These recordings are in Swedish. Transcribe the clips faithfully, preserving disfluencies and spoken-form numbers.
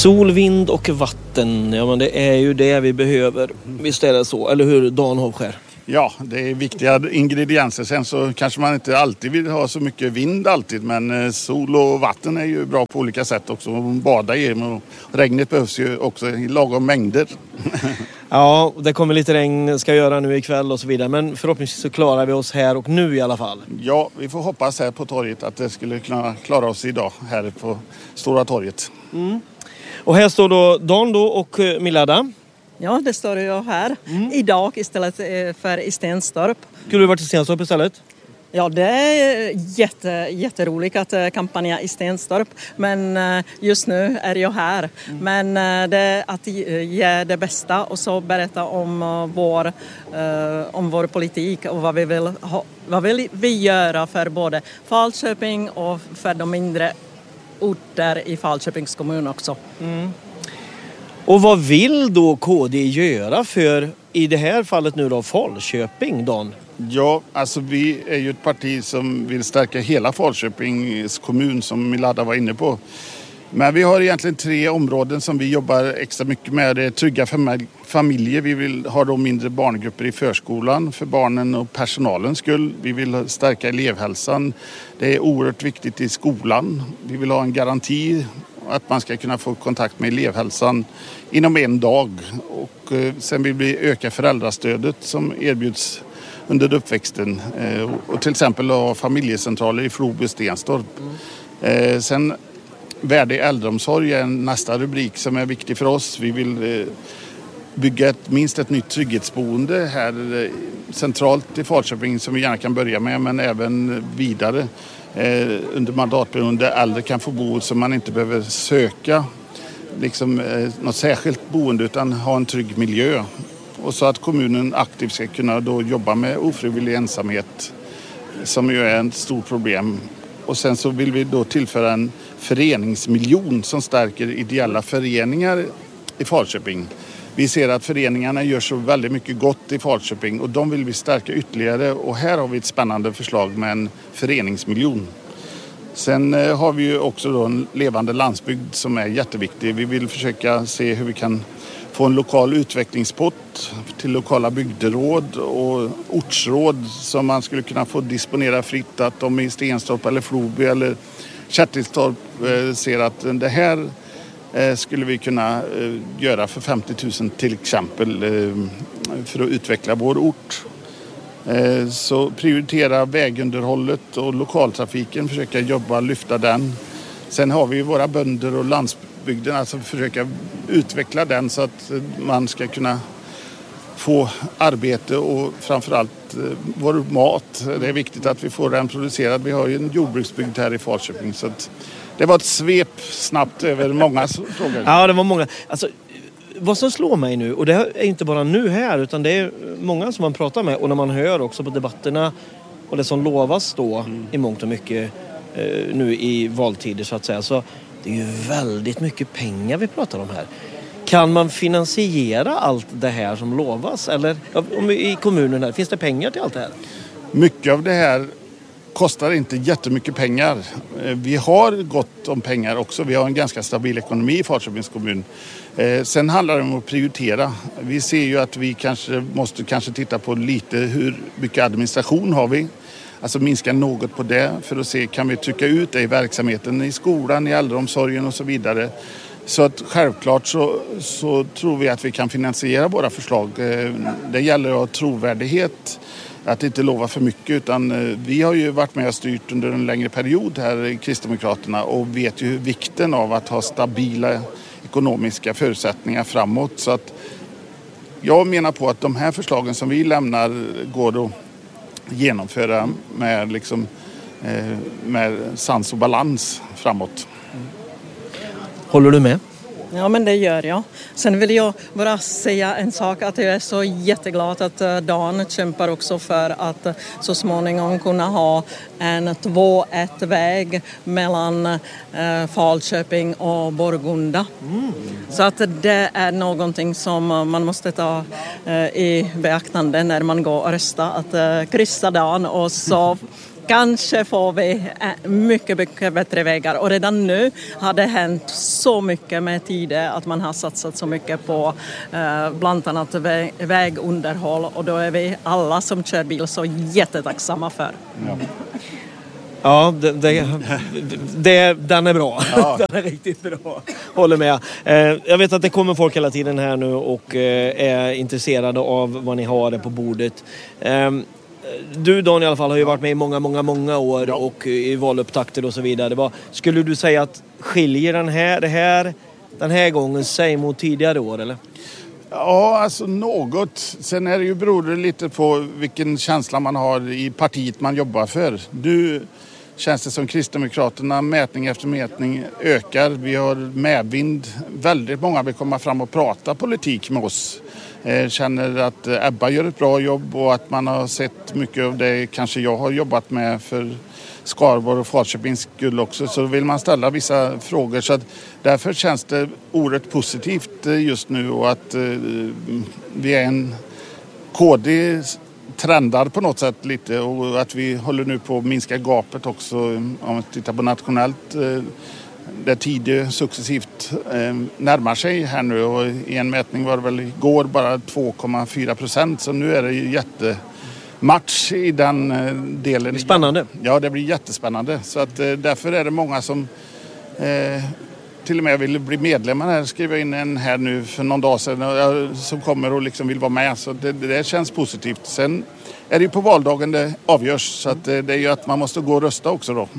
Sol, vind och vatten, ja men det är ju det vi behöver. Visst är det så, eller hur Dan Hovskär? Ja, det är viktiga ingredienser. Sen så kanske man inte alltid vill ha så mycket vind alltid, men sol och vatten är ju bra på olika sätt också. Bada i, och regnet behövs ju också i lagom mängder. Ja, det kommer lite regn, ska göra nu ikväll och så vidare. Men förhoppningsvis så klarar vi oss här och nu i alla fall. Ja, vi får hoppas här på torget att det skulle kunna klara oss idag här på Stora torget. Mm. Och här står då Dan då och Milada. Ja, det står jag här mm. idag istället för i Stenstorp. Skulle du varit i Stenstorp istället? Ja, det är jätte, jätteroligt att kampanja i Stenstorp. Men just nu är jag här. Mm. Men det är att ge det bästa och så berätta om vår, om vår politik och vad vi vill ha, vad vill vi göra för både Falköping och för de mindre orter i Falköpings kommun också. Mm. Och vad vill då K D göra för, i det här fallet nu då, Falköping, Dan? Ja, alltså vi är ju ett parti som vill stärka hela Falköpings kommun som Milada var inne på. Men vi har egentligen tre områden som vi jobbar extra mycket med. Det är trygga familjer. Vi vill ha då mindre barngrupper i förskolan för barnen och personalens skull. Vi vill stärka elevhälsan. Det är oerhört viktigt i skolan. Vi vill ha en garanti att man ska kunna få kontakt med elevhälsan inom en dag. Och sen vill vi öka föräldrastödet som erbjuds under uppväxten. Och till exempel ha familjecentraler i Floby och Stenstorp. Mm. Sen värdig äldreomsorg är nästa rubrik som är viktig för oss. Vi vill bygga ett, minst ett nytt trygghetsboende här centralt i Falköping som vi gärna kan börja med, men även vidare under mandatperioden där äldre kan få bo så man inte behöver söka liksom, något särskilt boende utan ha en trygg miljö. Och så att kommunen aktivt ska kunna då jobba med ofrivillig ensamhet som ju är ett stort problem. Och sen så vill vi då tillföra en föreningsmiljon som stärker ideella föreningar i Falköping. Vi ser att föreningarna gör så väldigt mycket gott i Falköping och de vill vi stärka ytterligare. Och här har vi ett spännande förslag med en föreningsmiljon. Sen har vi ju också då en levande landsbygd som är jätteviktig. Vi vill försöka se hur vi kan få en lokal utvecklingspott till lokala bygderåd och ortsråd som man skulle kunna få disponera fritt, att de i Stenstorp eller Floby eller Kärtilstorp eh, ser att det här eh, skulle vi kunna eh, göra för femtio tusen till exempel eh, för att utveckla vår ort. Eh, så prioritera vägunderhållet och lokaltrafiken, försöka jobba, lyfta den. Sen har vi ju våra bönder och landsbygden, alltså försöka utveckla den så att man ska kunna få arbete och framförallt vår mat. Det är viktigt att vi får den producerad. Vi har ju en jordbruksbygd här i Falköping så att det var ett svep snabbt över många frågor. Ja, det var många. Alltså, vad som slår mig nu, och det är inte bara nu här utan det är många som man pratar med och när man hör också på debatterna och det som lovas då mm. i mångt och mycket eh, nu i valtider så att säga, så det är ju väldigt mycket pengar vi pratar om här. Kan man finansiera allt det här som lovas? Eller om i kommunen här, finns det pengar till allt det här? Mycket av det här kostar inte jättemycket pengar. Vi har gott om pengar också. Vi har en ganska stabil ekonomi i Falköpings kommun. Sen handlar det om att prioritera. Vi ser ju att vi kanske måste kanske titta på lite hur mycket administration har vi. Alltså minska något på det för att se kan vi trycka ut det i verksamheten i skolan, i äldreomsorgen och så vidare. Så att självklart så, så tror vi att vi kan finansiera våra förslag. Det gäller att ha trovärdighet, att inte lova för mycket, utan vi har ju varit med och styrt under en längre period här i Kristdemokraterna och vet ju vikten av att ha stabila ekonomiska förutsättningar framåt. Så att jag menar på att de här förslagen som vi lämnar går att genomföra med, liksom, med sans och balans framåt. Håller du med? Ja, men det gör jag. Sen vill jag bara säga en sak, att jag är så jätteglad att Dan kämpar också för att så småningom kunna ha en två ett väg mellan eh, Falköping och Borgunda. Mm. Så att det är någonting som man måste ta eh, i beaktande när man går och röstar, att eh, kryssa Dan och så kanske får vi mycket, mycket bättre vägar. Och redan nu har det hänt så mycket med tiden att man har satsat så mycket på eh, bland annat vä- vägunderhåll. Och då är vi alla som kör bil så jättetacksamma för. Ja. Ja, det, det, det, den är bra. Ja. Den är riktigt bra. Håller med. Eh, jag vet att det kommer folk hela tiden här nu och eh, är intresserade av vad ni har på bordet. Eh, du Daniel i alla fall har ju varit med i många, många, många år ja. och i valupptakter och så vidare. Vad, skulle du säga att skiljer den här, det här, den här gången sig mot tidigare år eller? Ja, alltså något. Sen är det ju beror det lite på vilken känsla man har i partiet man jobbar för. Du känns det som Kristdemokraterna mätning efter mätning ökar. Vi har medvind. Väldigt många vill komma fram och prata politik med oss. Eh, känner att Ebba gör ett bra jobb och att man har sett mycket av det kanske jag har jobbat med för Skaraborg och Falköpings skull också, så vill man ställa vissa frågor. Så att därför känns det oerhört positivt just nu och att eh, vi är en K D trendar på något sätt lite och att vi håller nu på att minska gapet också om man tittar på nationellt. Eh, där tiden successivt eh, närmar sig här nu och i en mätning var det väl igår bara två komma fyra procent, så nu är det ju jätte match i den delen. Spännande. Ja, det blir jättespännande. Så att eh, därför är det många som eh, till och med vill bli medlemmar här. Skriva in en här nu för någon dag sedan och, som kommer och liksom vill vara med. Så det, det känns positivt. Sen är det ju på valdagen det avgörs. Så att eh, det är ju att man måste gå och rösta också då.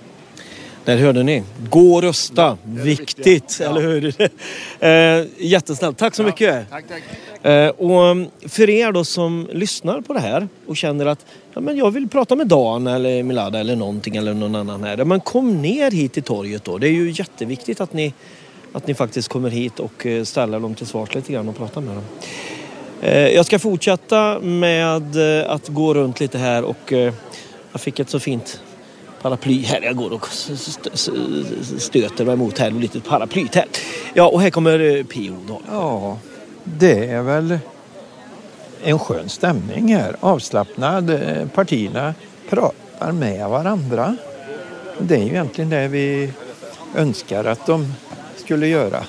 Där hörde ni. Gå och rösta. Ja, viktigt, ja. Eller hur? eh, jättesnällt. Tack så ja. mycket. Tack, tack. Eh, och för er då som lyssnar på det här och känner att ja, men jag vill prata med Dan eller Milada eller någonting eller någon annan här. Men kom ner hit till torget då. Det är ju jätteviktigt att ni, att ni faktiskt kommer hit och ställer dem till svars lite grann och pratar med dem. Eh, jag ska fortsätta med att gå runt lite här och eh, jag fick ett så fint paraply här. Jag går och stöter mig emot här och lite paraply här. Ja, och här kommer P O då. Ja, det är väl en skön stämning här. Avslappnad. Partierna pratar med varandra. Det är ju egentligen det vi önskar att de skulle göra.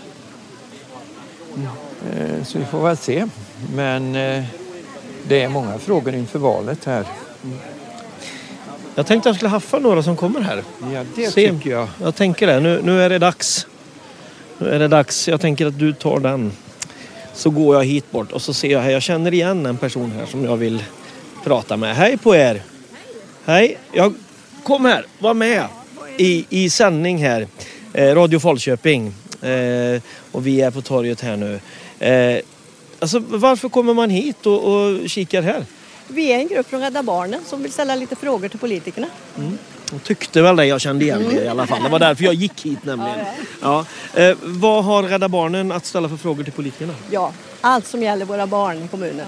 Mm. Så vi får väl se. Men det är många frågor inför valet här. Mm. Jag tänkte att jag skulle haffa några som kommer här. Ja, det Se, tycker jag. Jag tänker det. Nu, nu är det dags. Nu är det dags. Jag tänker att du tar den. Så går jag hit bort och så ser jag här. Jag känner igen en person här som jag vill prata med. Hej på er. Hej. Jag kom här. Var med i, i sändning här. Eh, Radio Falköping. Eh, och vi är på torget här nu. Eh, alltså varför kommer man hit och, och kikar här? Vi är en grupp från Rädda Barnen som vill ställa lite frågor till politikerna. Mm. Jag tyckte väl det, jag kände igen det i alla fall. Det var därför jag gick hit nämligen. Ja, ja. Eh, vad har Rädda Barnen att ställa för frågor till politikerna? Ja, allt som gäller våra barn i kommunen.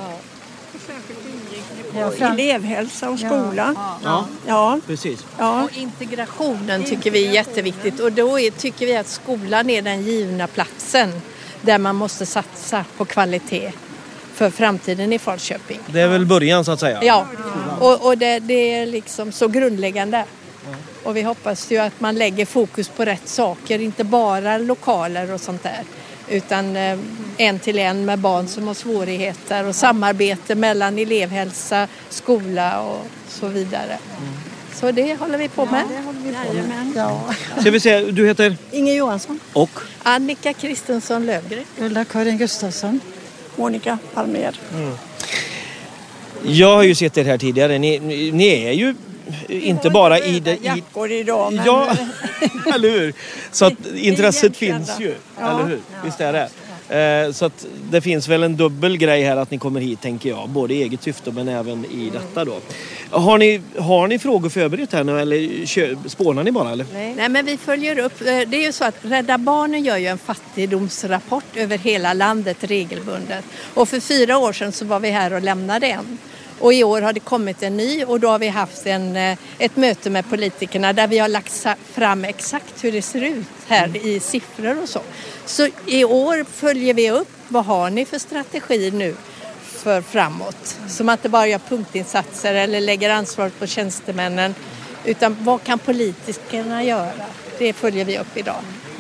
Ja. Ja, elevhälsa och skola. Ja, ja. ja. precis. Ja. Och integrationen tycker vi är jätteviktigt. Och då är, tycker vi att skolan är den givna platsen där man måste satsa på kvalitet för framtiden i Falköping. Det är väl början så att säga? Ja, och, och det, det är liksom så grundläggande. Och vi hoppas ju att man lägger fokus på rätt saker, inte bara lokaler och sånt där. Utan eh, en till en med barn som har svårigheter och samarbete mellan elevhälsa, skola och så vidare. Mm. Så det håller vi på med. Ja, det håller vi på med. Ja. Ska vi se, du heter? Inger Johansson. Och? Annika Kristensson Lövgren. Ulla-Karin Gustafsson. Monica Palmer. Mm. Jag har ju sett er här tidigare. Ni, ni, ni är ju inte bara i det... I... jackor idag. Men... Ja, eller hur? Så att intresset finns ju, ja. Eller hur? Visst är det. Eh, så att det finns väl en dubbel grej här att ni kommer hit, tänker jag. Både i eget syfte men även i detta då. Har ni, har ni frågor förberett här nu eller kö, spånar ni bara? Eller? Nej. Nej, men vi följer upp. Det är ju så att Rädda Barnen gör ju en fattigdomsrapport över hela landet regelbundet. Och för fyra år sedan så var vi här och lämnade en. Och i år har det kommit en ny och då har vi haft en, ett möte med politikerna där vi har lagt fram exakt hur det ser ut här i siffror och så. Så i år följer vi upp, vad har ni för strategi nu för framåt? Så man inte bara gör punktinsatser eller lägger ansvar på tjänstemännen Utan vad kan politikerna göra? Det följer vi upp idag.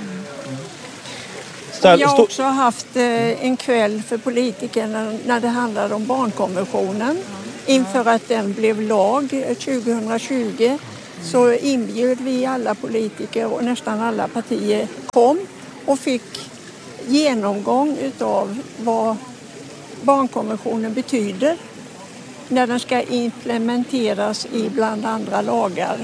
Och jag har också haft en kväll för politikerna när det handlade om barnkonventionen. Inför att den blev lag tjugohundratjugo så inbjöd vi alla politiker och nästan alla partier kom och fick genomgång utav vad barnkonventionen betyder när den ska implementeras i bland andra lagar.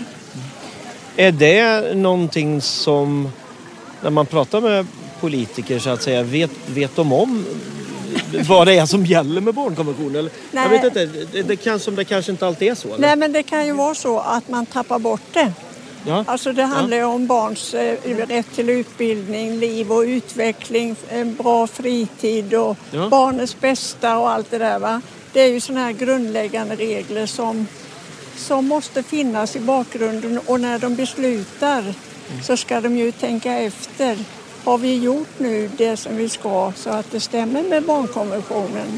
Är det någonting som, när man pratar med politiker så att säga, vet, vet de om vad det är som gäller med barnkonventionen? Jag vet inte, det, det, kan, som det kanske inte alltid är så. Eller? Nej, men det kan ju vara så att man tappar bort det. Ja. Alltså det handlar ju ja. om barns eh, rätt till utbildning, liv och utveckling, en bra fritid och ja. barnets bästa och allt det där, va. Det är ju sådana här grundläggande regler som, som måste finnas i bakgrunden, och när de beslutar mm. så ska de ju tänka efter. Har vi gjort nu det som vi ska så att det stämmer med barnkonventionen?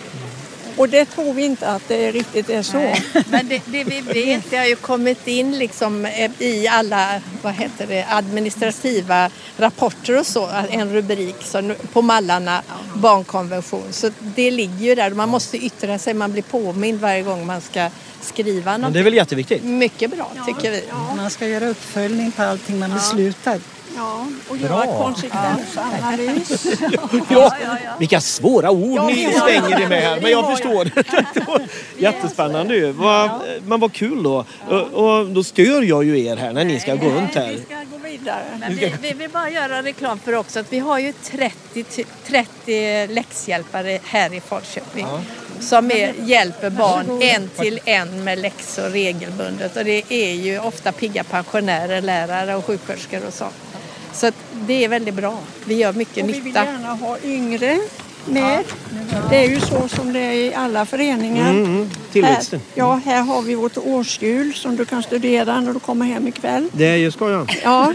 Och det tror vi inte att det riktigt är så. Nej, men det, det vi vet, det har ju kommit in liksom i alla, vad heter det, administrativa rapporter och så, en rubrik så, på mallarna, barnkonvention. Så det ligger ju där, man måste yttra sig, man blir påmind varje gång man ska skriva något. Men det är väl jätteviktigt? Mycket bra, tycker vi. Ja. Man ska göra uppföljning på allting man ja. beslutar. Ja, och göra konsekvensanalys. ja, ja, ja, ja. Vilka svåra ord ja, ni stänger det med här, men jag förstår det. Jättespännande ju. Vad, men vad kul då. Och, och då stör jag ju er här när ni ska gå runt här. Vi ska gå vidare. Men vi, vi vill bara göra reklam för också att vi har ju trettio, trettio läxhjälpare här i Falköping. Ja. Som är, hjälper barn en till en med läxor regelbundet. Och det är ju ofta pigga pensionärer, lärare och sjuksköterskor och så. Så att det är väldigt bra. Vi gör mycket och nytta. Vi vill gärna ha yngre med. Ja. Det är ju så som det är i alla föreningar. Mm, mm. Tillväxten. Här, ja, här har vi vårt årshjul som du kan studera när du kommer hem ikväll. Det ska jag. Ja.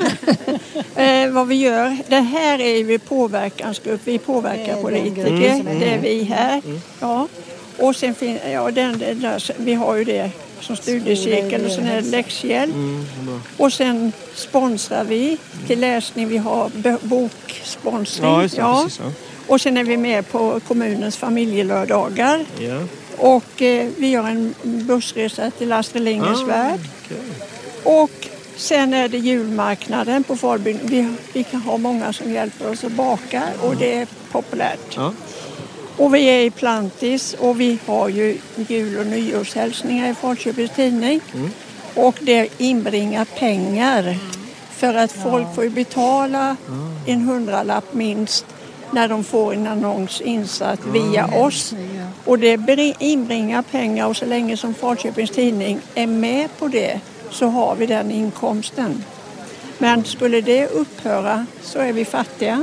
eh, vad vi gör. Det här är ju påverkansgrupp. Vi påverkar politiker. Mm. Det är vi här. Mm. Ja. Och sen finns, ja, den, den där, vi har ju det som studiecirkel och sen är det läxhjälp. Mm, och sen sponsrar vi till läsning. Vi har boksponsring. Ja, just det, ja. Precis, ja. Och sen är vi med på kommunens familjelördagar. Ja. Och eh, vi gör en bussresa till Astrid Lindgrens ah, värld. Okay. Och sen är det julmarknaden på Falbyn. Vi, vi kan ha många som hjälper oss att baka och det är populärt. Ja. Och vi är i Plantis och vi har ju jul- och nyårshälsningar i Falköpings tidning. Mm. Och det inbringar pengar för att folk får betala en hundralapp minst när de får en annons insatt via oss. Och det inbringar pengar, och så länge som Falköpings tidning är med på det så har vi den inkomsten. Men skulle det upphöra så är vi fattiga.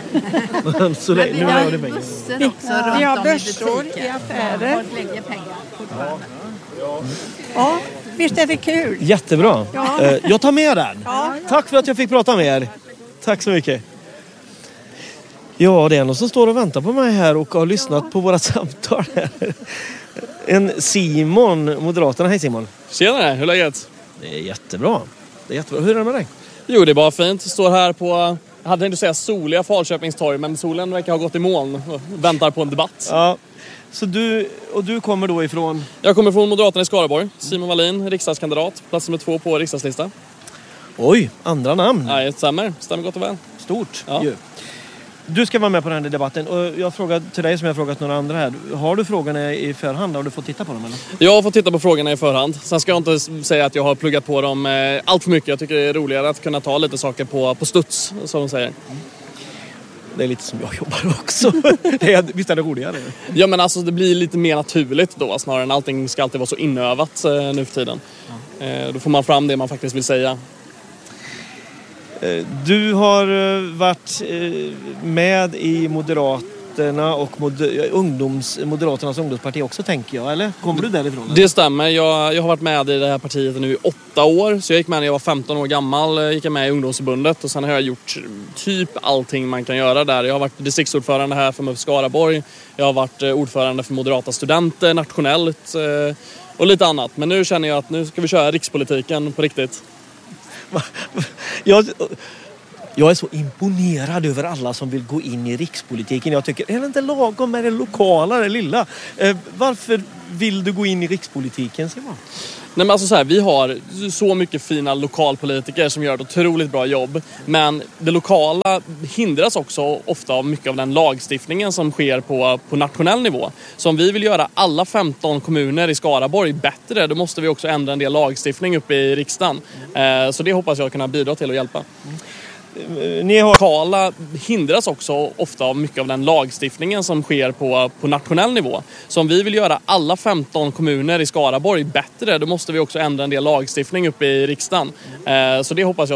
så länge, nu har det pengar. Vi, vi har börsor i affärer. Folk lägger pengar fortfarande. Ja, visst är det kul. Jättebra. Ja. Jag tar med den. Ja. Tack för att jag fick prata med er. Tack så mycket. Ja, det är någon som står och väntar på mig här och har lyssnat ja. på våra samtal här. En Simon, Moderaterna. Hej Simon. Tjenare, hur är läget? Det är jättebra. Det är jättebra. Hur är det med dig? Jo, det är bara fint. Jag står här på, jag hade inte säga soliga Falköpingstorg, men solen verkar ha gått i moln och väntar på en debatt. Ja. Så du, och du kommer då ifrån? Jag kommer från Moderaterna i Skaraborg. Simon Wallin, riksdagskandidat. Plats nummer två på riksdagslista. Oj, andra namn. Nej, det stämmer. Stämmer gott och väl. Stort. Ja. Ju. Du ska vara med på den här debatten och jag frågar till dig som jag har frågat några andra här. Har du frågorna i förhand? Har du fått titta på dem eller? Jag har fått titta på frågorna i förhand. Sen ska jag inte säga att jag har pluggat på dem eh, allt för mycket. Jag tycker det är roligare att kunna ta lite saker på, på studs, som de säger. Det är lite som jag jobbar också. det är, visst är det roligare? Ja, men alltså det blir lite mer naturligt då. Snarare än allting ska alltid vara så inövat eh, nu för tiden. Ja. Eh, då får man fram det man faktiskt vill säga. Du har varit med i Moderaterna och moder- ungdoms, Moderaternas ungdomsparti också, tänker jag, eller? Kommer du därifrån? Det stämmer. Jag, jag har varit med i det här partiet nu i åtta år. Så jag gick med när jag var femton år gammal, gick jag med i ungdomsförbundet. Och sen har jag gjort typ allting man kan göra där. Jag har varit distriktsordförande här för Skaraborg. Jag har varit ordförande för Moderata studenter nationellt. och lite annat. Men nu känner jag att nu ska vi köra rikspolitiken på riktigt. Jag, jag är så imponerad över alla som vill gå in i rikspolitiken. Jag tycker, är det inte lagom med det lokala, det lilla? Eh, varför vill du gå in i rikspolitiken, Simon? Nej, men alltså så här, vi har så mycket fina lokalpolitiker som gör ett otroligt bra jobb. Men det lokala hindras också ofta av mycket av den lagstiftningen som sker på, på nationell nivå. Så om vi vill göra alla femton kommuner i Skaraborg bättre, då måste vi också ändra en del lagstiftning uppe i riksdagen. Eh, så det hoppas jag kunna bidra till att hjälpa. Ni har... Lokala hindras också ofta av mycket av den lagstiftningen som sker på, på nationell nivå. Så om vi vill göra alla femton kommuner i Skaraborg bättre, då måste vi också ändra en del lagstiftning uppe i riksdagen. Eh, så det hoppas jag